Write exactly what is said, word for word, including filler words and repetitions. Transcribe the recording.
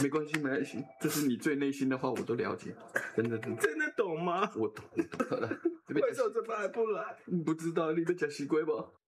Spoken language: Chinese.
没关系，没关系，这是你最内心的话，我都了解，真的真的。 真的懂吗？ 我懂，我懂了。 为什么这边还不来？ 你不知道你在讲西龟吧？